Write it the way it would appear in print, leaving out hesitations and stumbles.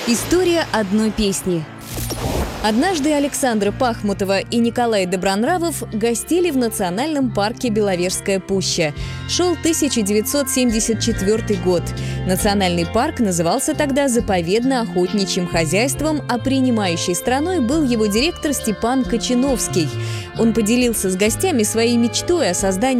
История одной песни. Однажды Александра Пахмутова и Николай Добронравов гостили в национальном парке Беловежская пуща. Шел 1974 год. Национальный парк назывался тогда заповедно-охотничьим хозяйством, а принимающей страной был его директор Степан Кочиновский. Он поделился с гостями своей мечтой о создании